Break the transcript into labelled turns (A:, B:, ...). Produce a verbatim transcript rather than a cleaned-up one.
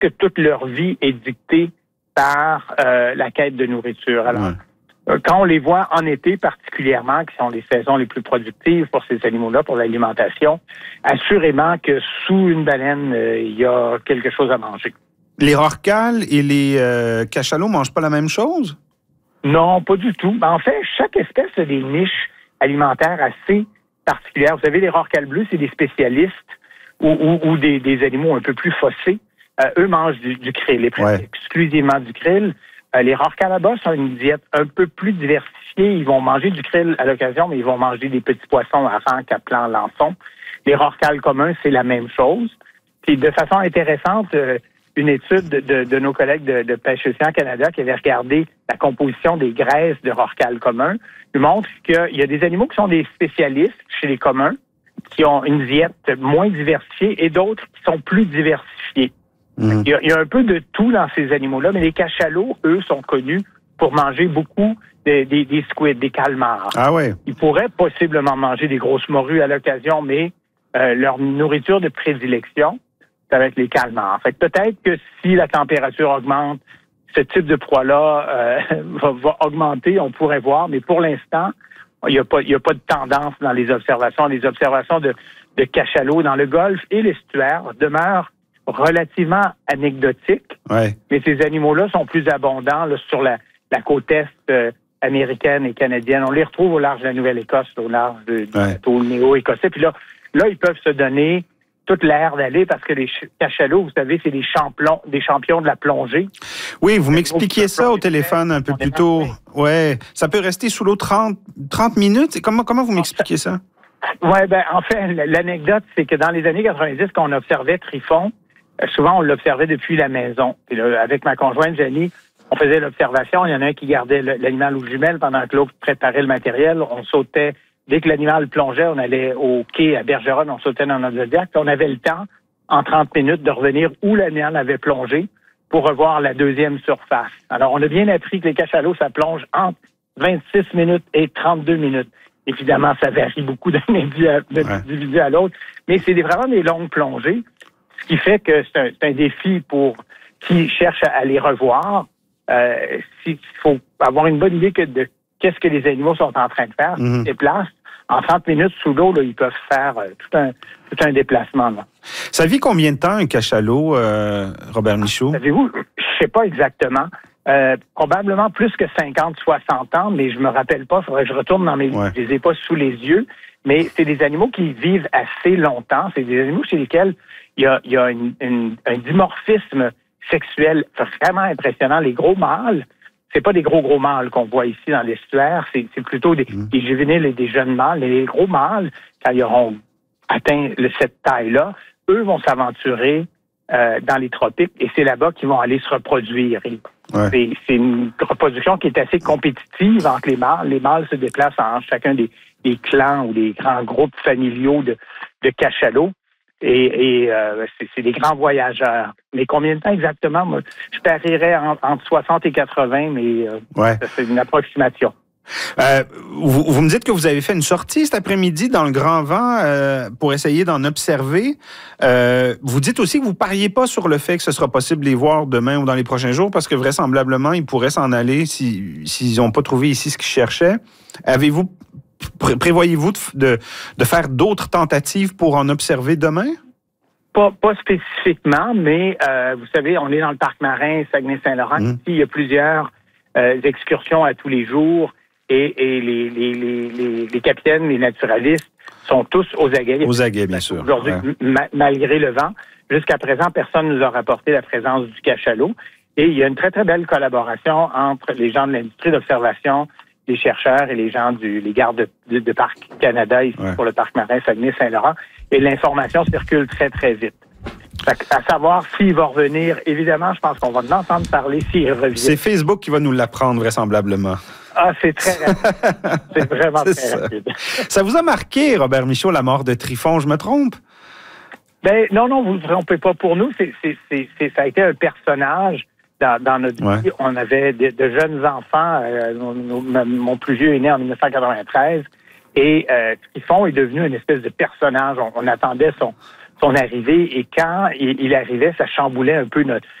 A: presque toute leur vie est dictée par euh, la quête de nourriture. Alors, ouais. quand on les voit en été particulièrement, qui sont les saisons les plus productives pour ces animaux-là, pour l'alimentation, assurément que sous une baleine, euh, il y a quelque chose à manger.
B: Les rorquals et les euh, cachalots mangent pas la même chose?
A: Non, pas du tout. En fait, chaque espèce a des niches alimentaires assez particulières. Vous savez, les rorquals bleus, c'est des spécialistes ou, ou, ou des, des animaux un peu plus fossés. Euh, eux mangent du, du krill, et ouais. exclusivement du krill. Euh, les rorquals là-bas sont une diète un peu plus diversifiée. Ils vont manger du krill à l'occasion, mais ils vont manger des petits poissons à ranc, à plan, lançon. Les rorquals communs, c'est la même chose. Puis de façon intéressante, euh, une étude de, de, de nos collègues de, de Pêche Océan Canada qui avait regardé la composition des graisses de rorquals communs nous montre qu'il y a des animaux qui sont des spécialistes chez les communs, qui ont une diète moins diversifiée et d'autres qui sont plus diversifiés. Mmh. Il, y a, il y a un peu de tout dans ces animaux-là, mais les cachalots, eux, sont connus pour manger beaucoup des, des, des squids, des calmars.
B: Ah ouais.
A: Ils pourraient possiblement manger des grosses morues à l'occasion, mais euh, leur nourriture de prédilection, avec les calmars. Fait que peut-être que si la température augmente, ce type de proie-là euh, va, va augmenter, on pourrait voir, mais pour l'instant, il n'y a pas, il y a pas de tendance dans les observations. Les observations de, de cachalots dans le golfe et l'estuaire demeurent relativement anecdotiques,
B: ouais.
A: mais ces animaux-là sont plus abondants là, sur la, la côte est euh, américaine et canadienne. On les retrouve au large de la Nouvelle-Écosse, au large de, du
B: ouais.
A: bateau néo-écossais. Puis là, là, ils peuvent se donner toute l'air d'aller parce que les cachalots, vous savez, c'est des champions, des champions de la plongée.
B: Oui, vous m'expliquiez ça au téléphone un peu plus tôt. Ouais, ça peut rester sous l'eau trente, trente minutes. Comment, comment vous m'expliquez ça?
A: Oui, ben en fait, l'anecdote, c'est que dans les années quatre-vingt-dix, quand on observait Trifon, souvent on l'observait depuis la maison. Et là, avec ma conjointe Jenny, on faisait l'observation. Il y en a un qui gardait l'animal aux jumelles pendant que l'autre préparait le matériel. On sautait. Dès que l'animal plongeait, on allait au quai à Bergeronne, on sautait dans notre Zodiac. On avait le temps, en trente minutes, de revenir où l'animal avait plongé pour revoir la deuxième surface. Alors, on a bien appris que les cachalots, ça plonge entre vingt-six minutes et trente-deux minutes. Évidemment, ça varie beaucoup d'un individu à l'autre, mais c'est vraiment des longues plongées, ce qui fait que c'est un, c'est un défi pour qui cherche à les revoir. Euh, il faut avoir une bonne idée que de qu'est-ce que les animaux sont en train de faire, mm-hmm. Ils se déplacent. En trente minutes sous l'eau, là, ils peuvent faire euh, tout, un, tout un déplacement. Là.
B: Ça vit combien de temps, un cachalot, euh, Robert Michaud?
A: Savez-vous, je ne sais pas exactement. Euh, probablement plus que cinquante, soixante ans, mais je me rappelle pas. Il faudrait que je retourne dans mes livres. Ouais. Je les ai pas sous les yeux. Mais c'est des animaux qui vivent assez longtemps. C'est des animaux chez lesquels il y a, il y a une, une, un dimorphisme sexuel vraiment impressionnant. Les gros mâles, c'est pas des gros, gros mâles qu'on voit ici dans l'estuaire, c'est, c'est plutôt des, mmh. des juvéniles et des jeunes mâles. Et les gros mâles, quand ils auront atteint le, cette taille-là, eux vont s'aventurer euh, dans les tropiques et c'est là-bas qu'ils vont aller se reproduire. Et ouais. c'est, c'est une reproduction qui est assez compétitive entre les mâles. Les mâles se déplacent en chacun des, des clans ou des grands groupes familiaux de, de cachalots. Et, et euh, c'est, c'est des grands voyageurs. Mais combien de temps exactement? Moi, je parierais en, entre soixante et quatre-vingts, mais euh,
B: ouais.
A: c'est une approximation.
B: Euh, vous, vous me dites que vous avez fait une sortie cet après-midi dans le grand vent euh, pour essayer d'en observer. Euh, vous dites aussi que vous ne pariez pas sur le fait que ce sera possible de les voir demain ou dans les prochains jours parce que vraisemblablement, ils pourraient s'en aller si, s'ils n'ont pas trouvé ici ce qu'ils cherchaient. Avez-vous Pré- prévoyez-vous de, de, de faire d'autres tentatives pour en observer demain?
A: Pas, pas spécifiquement, mais euh, vous savez, on est dans le parc marin Saguenay-Saint-Laurent. Mmh. Ici, il y a plusieurs euh, excursions à tous les jours et, et les, les, les, les, les capitaines, les naturalistes sont tous aux aguets.
B: Aux aguets, bien sûr.
A: Aujourd'hui, ouais. ma- malgré le vent, jusqu'à présent, personne ne nous a rapporté la présence du cachalot. Et il y a une très, très belle collaboration entre les gens de l'industrie d'observation, les chercheurs et les gens du les gardes de, de, de Parc Canada ici ouais. pour le parc marin Saguenay-Saint-Laurent. Et l'information circule très, très vite. Fait à savoir s'il va revenir, évidemment, je pense qu'on va en entendre parler s'il revient.
B: C'est Facebook qui va nous l'apprendre, vraisemblablement.
A: Ah, c'est très rapide. C'est vraiment c'est très
B: ça.
A: rapide.
B: Ça vous a marqué, Robert Michaud, la mort de Trifon, je me trompe?
A: Ben non, non, vous ne vous trompez pas. Pour nous, c'est, c'est, c'est, c'est, ça a été un personnage dans, dans notre vie. Ouais. On avait de, de jeunes enfants. Euh, nos, nos, mon plus vieux est né en dix-neuf cent quatre-vingt-treize. Et euh, Trifon est devenu une espèce de personnage. On, on attendait son, son arrivée. Et quand il, il arrivait, ça chamboulait un peu notre,